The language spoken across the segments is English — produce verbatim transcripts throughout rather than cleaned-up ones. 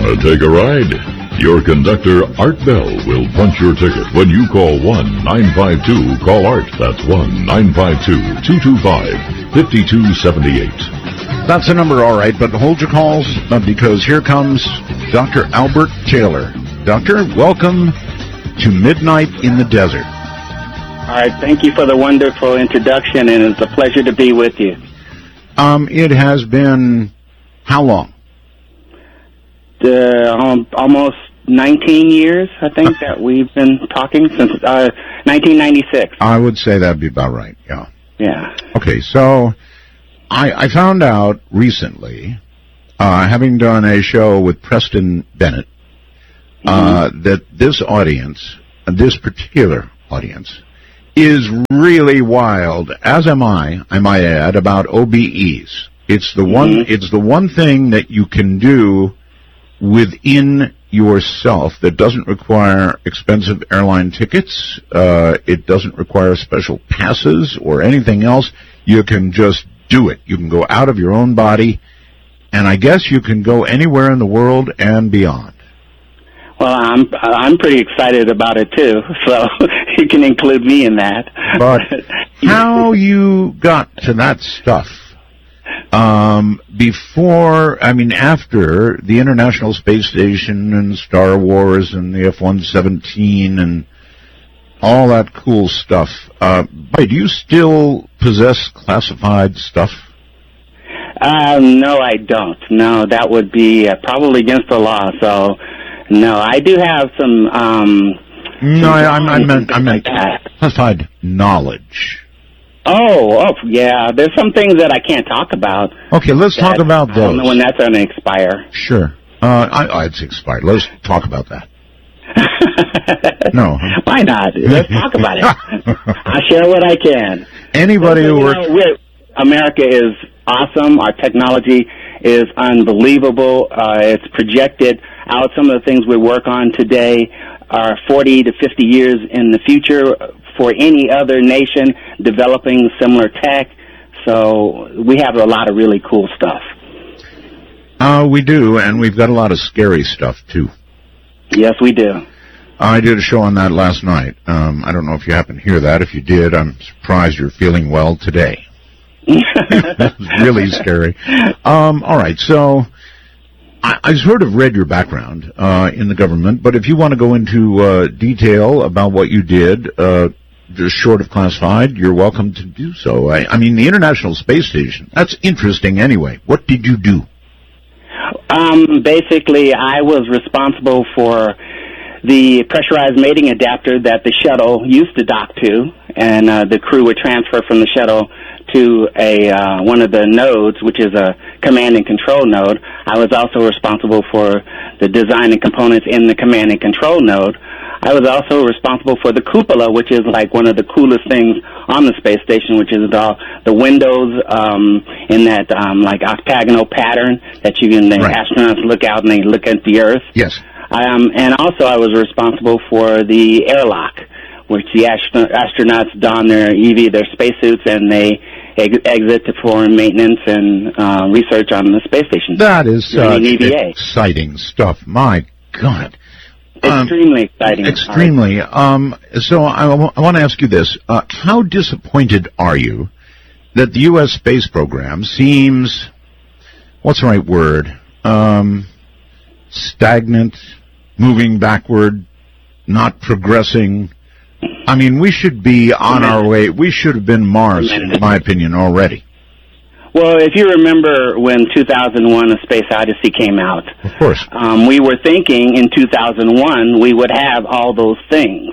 Wanna take a ride? Your conductor, Art Bell, will punch your ticket when you call one nine five two, call Art. That's one nine five two, two two five, five two seven eight. That's the number, all right, but hold your calls uh, because here comes Doctor Albert Taylor. Doctor, welcome to Midnight in the Desert. All right, thank you for the wonderful introduction, and it's a pleasure to be with you. Um, it has been how long? Uh, um, almost nineteen years, I think, that we've been talking since uh, nineteen ninety-six. I would say that'd be about right, yeah. Yeah. Okay, so I, I found out recently, uh, having done a show with Preston Bennett, uh, mm-hmm. that this audience, this particular audience, is really wild, as am I, I might add, about O B Es. It's the mm-hmm. one, it's the one thing that you can do within yourself that doesn't require expensive airline tickets. Uh, it doesn't require special passes or anything else. You can just do it. You can go out of your own body, and I guess you can go anywhere in the world and beyond. Well, I'm I'm pretty excited about it too, so you can include me in that. But how you got to that stuff? Um, before, I mean, after the International Space Station and Star Wars and the F one seventeen and all that cool stuff, uh, do you still possess classified stuff? Uh, no, I don't. No, that would be uh, probably against the law, so no, I do have some, um... No, I, I, I meant, I meant classified knowledge. Oh, oh, yeah. There's some things that I can't talk about. Okay, let's talk about those. I don't know when that's going to expire. Sure. Uh, I, it's expired. Let's talk about that. No. Why not? Let's talk about it. I'll share what I can. Anybody who works... Know, America is awesome. Our technology is unbelievable. Uh, it's projected out. Some of the things we work on today are forty to fifty years in the future for any other nation developing similar tech. So we have a lot of really cool stuff. Uh, we do, and we've got a lot of scary stuff, too. Yes, we do. I did a show on that last night. Um, I don't know if you happen to hear that. If you did, I'm surprised you're feeling well today. That was really scary. Um, all right, so I, I sort of read your background uh, in the government, but if you want to go into uh, detail about what you did, uh, just short of classified, you're welcome to do so. I, I mean, the International Space Station, that's interesting anyway. What did you do? Um, basically, I was responsible for the pressurized mating adapter that the shuttle used to dock to, and uh, the crew would transfer from the shuttle to a uh, one of the nodes, which is a command and control node. I was also responsible for the design and components in the command and control node. I was also responsible for the cupola, which is like one of the coolest things on the space station, which is the, the windows um, in that um, like octagonal pattern that you can, the right. astronauts look out and they look at the Earth. Yes. Um, and also I was responsible for the airlock, which the astro- astronauts don their E V, their spacesuits, and they ex- exit to perform maintenance and uh, research on the space station. That is such exciting stuff. My God. Extremely um, exciting. Extremely. Um, so I, w- I want to ask you this. Uh, how disappointed are you that the U S space program seems, what's the right word, um, stagnant, moving backward, not progressing? I mean, we should be on our way. We should have been Mars, in my opinion, already. Well, if you remember when two thousand one A Space Odyssey came out, of course, um, we were thinking in two thousand one we would have all those things.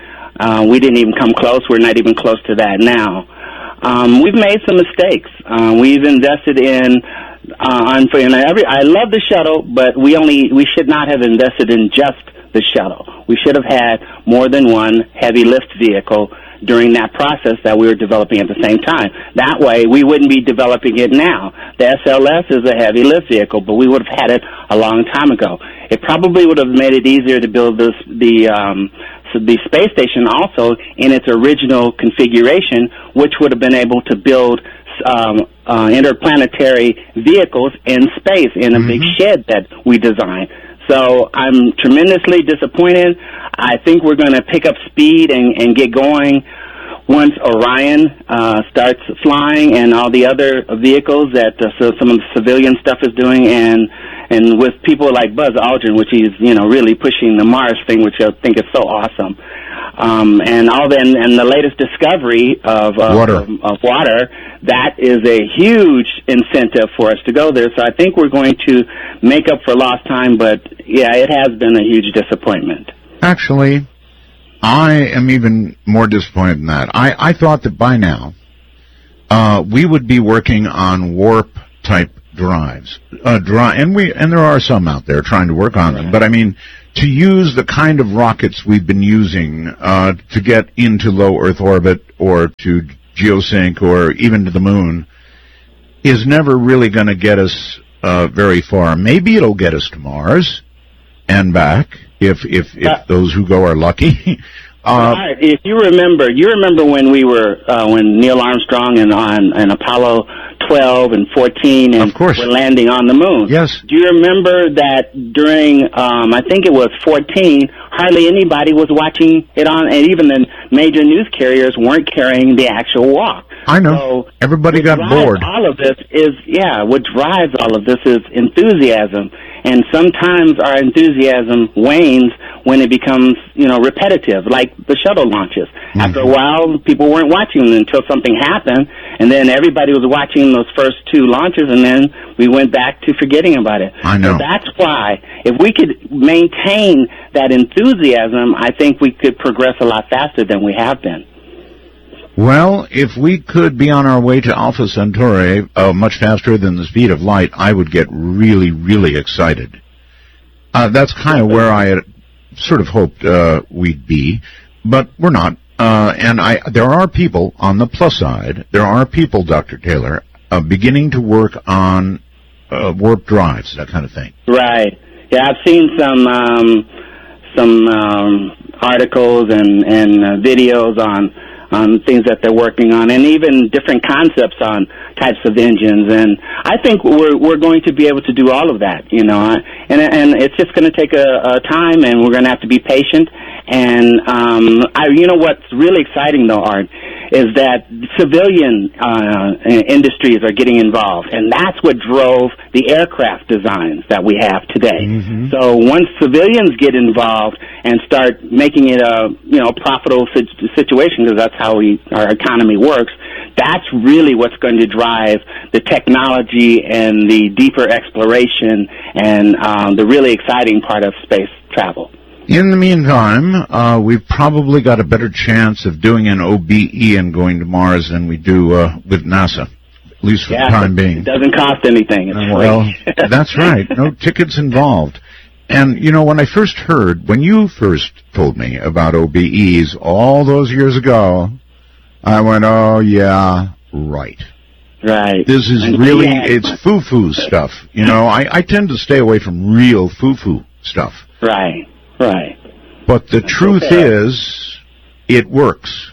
Uh, we didn't even come close. We're not even close to that now. Um, we've made some mistakes. Uh, we've invested in, uh, on, you know, every, I love the shuttle, but we only we should not have invested in just the shuttle. We should have had more than one heavy lift vehicle during that process that we were developing at the same time. That way, we wouldn't be developing it now. The S L S is a heavy lift vehicle, but we would have had it a long time ago. It probably would have made it easier to build this, the um, so the space station also in its original configuration, which would have been able to build um, uh, interplanetary vehicles in space in a mm-hmm. big shed that we designed. So I'm tremendously disappointed. I think we're going to pick up speed and, and get going once Orion uh, starts flying and all the other vehicles that uh, so some of the civilian stuff is doing, and and with people like Buzz Aldrin, which he's you know really pushing the Mars thing, which I think is so awesome. Um, and all the, and, and the latest discovery of, uh, water. of of water, that is a huge incentive for us to go there. So I think we're going to make up for lost time, but yeah, it has been a huge disappointment. Actually, I am even more disappointed than that. I, I thought that by now uh, we would be working on warp-type drives. Uh, dri- and we and there are some out there trying to work on them, but I mean, to use the kind of rockets we've been using uh, to get into low Earth orbit or to geosync or even to the moon is never really going to get us uh, very far. Maybe it'll get us to Mars and back if if, if uh, those who go are lucky. uh, right. If you remember, you remember when we were uh, when Neil Armstrong and on and Apollo twelve and fourteen and of course. were landing on the moon. Yes. Do you remember that during, um, I think it was fourteen, hardly anybody was watching it on, and even the major news carriers weren't carrying the actual walk. I know. So everybody got bored. All of this is, yeah, what drives all of this is enthusiasm. And sometimes our enthusiasm wanes when it becomes, you know, repetitive, like the shuttle launches. Mm-hmm. After a while, people weren't watching them until something happened, and then everybody was watching those first two launches, and then we went back to forgetting about it. I know. So that's why, if we could maintain that enthusiasm, I think we could progress a lot faster than we have been. Well, if we could be on our way to Alpha Centauri uh, much faster than the speed of light, I would get really, really excited. Uh, that's kind of where I had sort of hoped uh, we'd be, but we're not. Uh, and I, there are people on the plus side. There are people, Doctor Taylor, uh, beginning to work on uh, warp drives, that kind of thing. Right. Yeah, I've seen some um, some um, articles and and uh, videos on. on things that they're working on, and even different concepts on types of engines. And I think we're we're going to be able to do all of that, you know. And and it's just going to take a, a time, and we're going to have to be patient. And um, I, you know, what's really exciting though, Art, is that civilian uh, industries are getting involved, and that's what drove the aircraft designs that we have today. Mm-hmm. So once civilians get involved and start making it a you know profitable situation, because that's how we our economy works, that's really what's going to drive the technology and the deeper exploration and um, the really exciting part of space travel. In the meantime, uh, we've probably got a better chance of doing an O B E and going to Mars than we do uh, with NASA, at least for yeah, the time being. It doesn't cost anything. It's uh, well, that's right. No tickets involved. And, you know, when I first heard, when you first told me about O B Es all those years ago, I went, oh, yeah, right. Right. This is and really, yeah. it's foo-foo stuff. You know, I, I tend to stay away from real foo-foo stuff. Right. Right. But the That's truth okay. is, it works.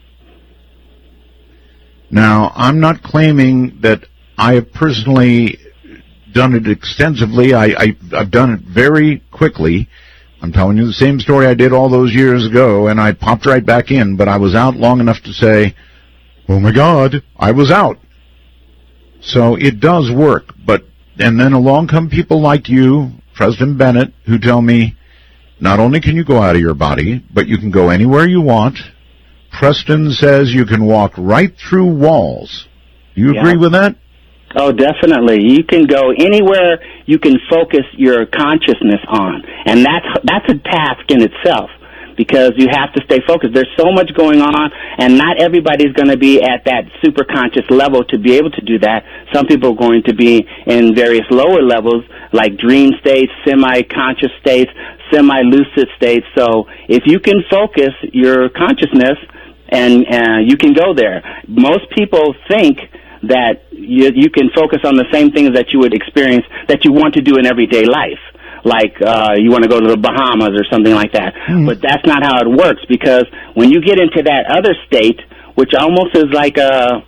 Now, I'm not claiming that I have personally done it extensively. I, I, I've done it very quickly. I'm telling you the same story I did all those years ago, and I popped right back in, but I was out long enough to say, oh my God, I was out. So it does work, but, and then along come people like you, President Bennett, who tell me, not only can you go out of your body, but you can go anywhere you want. Preston says you can walk right through walls. Do you yeah. agree with that? Oh, definitely. You can go anywhere you can focus your consciousness on. And that's that's a task in itself, because you have to stay focused. There's so much going on, and not everybody's going to be at that super conscious level to be able to do that. Some people are going to be in various lower levels, like dream states, semi-conscious states, semi-lucid states. So if you can focus your consciousness, and uh, you can go there. Most people think that you, you can focus on the same things that you would experience that you want to do in everyday life. Like uh, you want to go to the Bahamas or something like that. Mm. But that's not how it works, because when you get into that other state, which almost is like a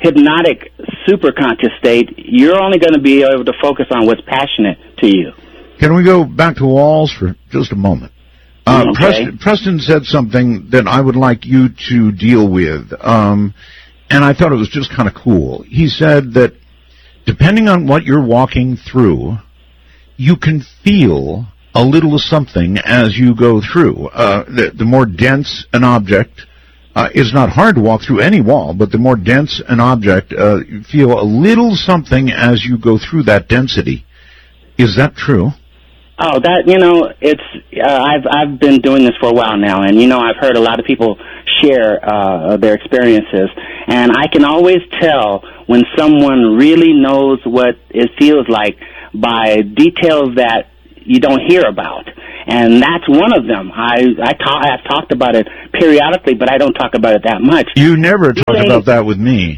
hypnotic superconscious state, you're only going to be able to focus on what's passionate to you. Can we go back to walls for just a moment? Uh, okay. Preston, Preston said something that I would like you to deal with, um, and I thought it was just kind of cool. He said that depending on what you're walking through, you can feel a little something as you go through. Uh, the, the more dense an object, uh, it's not hard to walk through any wall, but the more dense an object, uh, you feel a little something as you go through that density. Is that true? Oh, that, you know, it's, uh, I've, I've been doing this for a while now, and, you know, I've heard a lot of people share, uh, their experiences, and I can always tell when someone really knows what it feels like by details that you don't hear about. And that's one of them. I, I ta- I've talked about it periodically, but I don't talk about it that much. You never talk Feeling- about that with me.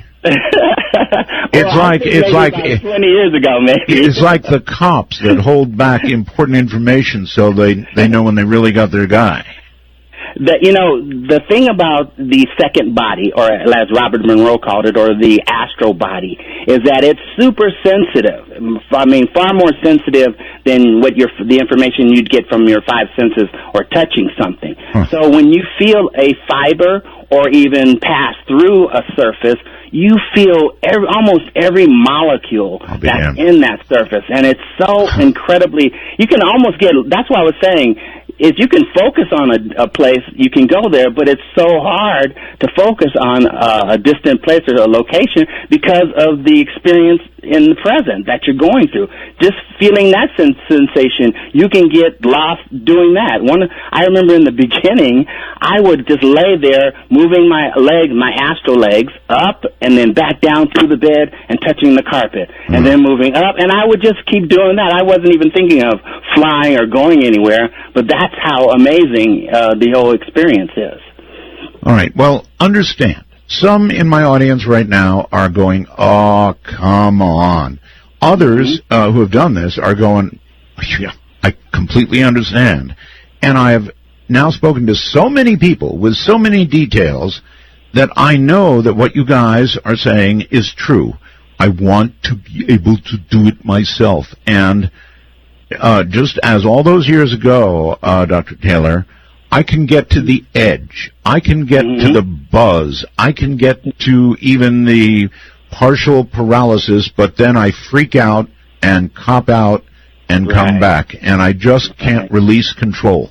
It's well, like it's like about twenty years ago, maybe. It's like the cops that hold back important information so they they know when they really got their guy. That, you know, the thing about the second body, or as Robert Monroe called it, or the astral body, is that it's super sensitive. I mean, far more sensitive than what your the information you'd get from your five senses or touching something. Huh. So when you feel a fiber or even pass through a surface, you feel every, almost every molecule that's damned. in that surface. And it's so incredibly, you can almost get, that's why I was saying, if you can focus on a, a place, you can go there, but it's so hard to focus on uh, a distant place or a location because of the experience in the present that you're going through. Just feeling that sen- sensation, you can get lost doing that. One, I remember in the beginning, I would just lay there moving my legs, my astral legs, up and then back down through the bed and touching the carpet, mm-hmm. and then moving up, and I would just keep doing that. I wasn't even thinking of flying or going anywhere, but that's how amazing uh, the whole experience is. All right, well, understand. Some in my audience right now are going, oh, come on. Others mm-hmm. uh, who have done this are going, yeah, I completely understand. And I have now spoken to so many people with so many details that I know that what you guys are saying is true. I want to be able to do it myself. And uh, just as all those years ago, uh, Doctor Taylor, I can get to the edge. I can get mm-hmm. to the buzz. I can get to even the partial paralysis, but then I freak out and cop out and right. come back, and I just can't right. release control.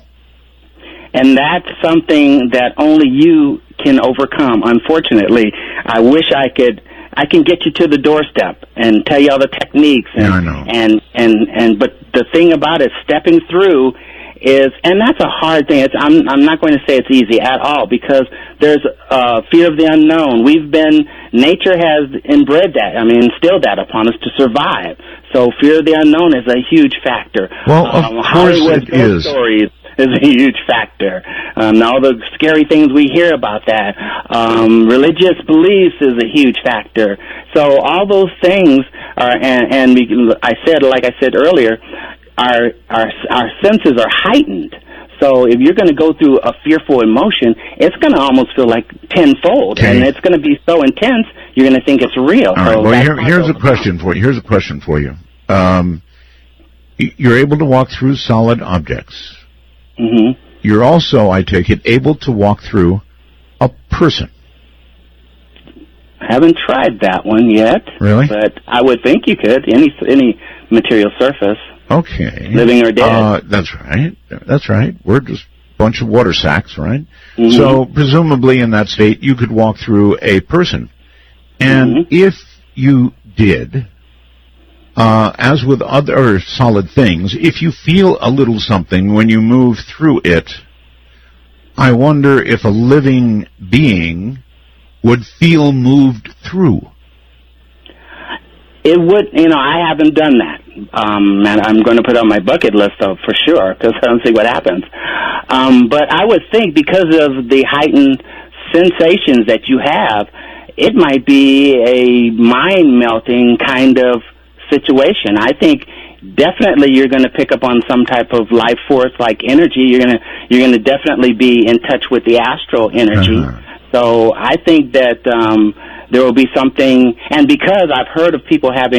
And that's something that only you can overcome. Unfortunately, I wish I could. I can get you to the doorstep and tell you all the techniques. And, yeah, I know. And and and but the thing about it, stepping through is, and that's a hard thing. It's, I'm I'm not going to say it's easy at all because there's uh, fear of the unknown. We've been nature has inbred that. I mean, instilled that upon us to survive. So fear of the unknown is a huge factor. Well, of um, course Hollywood it is. Stories is a huge factor. Um, all the scary things we hear about that. Um, religious beliefs is a huge factor. So all those things are, and, and we, I said, like I said earlier, our our our senses are heightened. So if you're going to go through a fearful emotion, it's going to almost feel like tenfold, okay. and it's going to be so intense you're going to think it's real. All right. So well, here, here's a question for you. Here's a question for you. Um, you're able to walk through solid objects. Mm-hmm. You're also, I take it, able to walk through a person. I haven't tried that one yet. Really? But I would think you could. Any any material surface. Okay. Living or dead. Uh, that's right. That's right. We're just a bunch of water sacks, right? Mm-hmm. So presumably in that state, you could walk through a person. And mm-hmm. if you did, uh, as with other solid things, if you feel a little something when you move through it, I wonder if a living being would feel moved through. It would, you know, I haven't done that. Um, and I'm going to put it on my bucket list though, for sure, because I don't see what happens. Um, but I would think because of the heightened sensations that you have, it might be a mind-melting kind of situation. I think definitely you're going to pick up on some type of life force like energy. You're going to you're going to definitely be in touch with the astral energy. Uh-huh. So I think that um, there will be something, and because I've heard of people having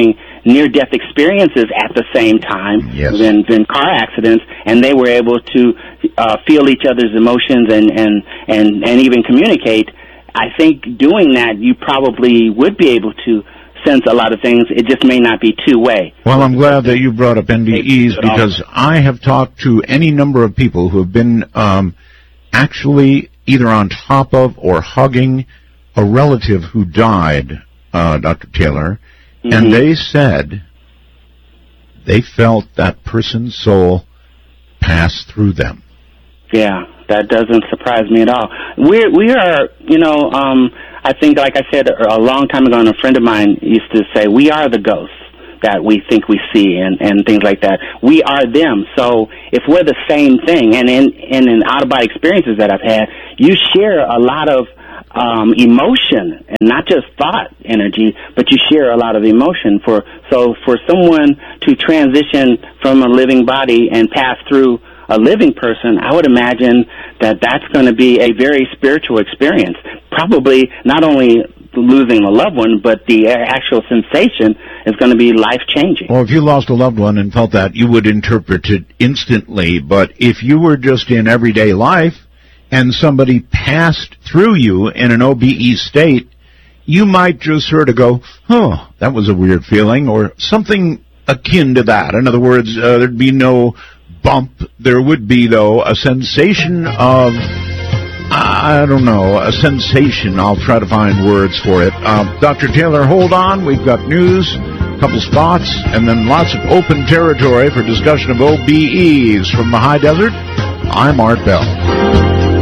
near-death experiences at the same time yes. than, than car accidents, and they were able to uh, feel each other's emotions and, and, and, and even communicate. I think doing that, you probably would be able to sense a lot of things. It just may not be two-way. Well, I'm glad that you brought up N D Es, because I have talked to any number of people who have been um, actually either on top of or hugging a relative who died, uh, Doctor Taylor, mm-hmm. and they said they felt that person's soul pass through them. Yeah, that doesn't surprise me at all. We're, we are, you know, um, I think, like I said a long time ago, and a friend of mine used to say, we are the ghosts that we think we see and, and things like that. We are them. So if we're the same thing, and in, and in out-of-body experiences that I've had, you share a lot of um, emotion, and not just thought energy, but you share a lot of emotion. For So for someone to transition from a living body and pass through a living person, I would imagine that that's going to be a very spiritual experience. Probably not only losing a loved one, but the actual sensation is going to be life-changing. Well, if you lost a loved one and felt that, you would interpret it instantly. But if you were just in everyday life and somebody passed through you in an O B E state, you might just sort of go, oh, that was a weird feeling, or something akin to that. In other words, uh, there'd be no bump. There would be, though, a sensation of, I don't know, a sensation. I'll try to find words for it. Uh, Doctor Taylor, hold on. We've got news, a couple spots, and then lots of open territory for discussion of O B Es from the high desert. I'm Art Bell.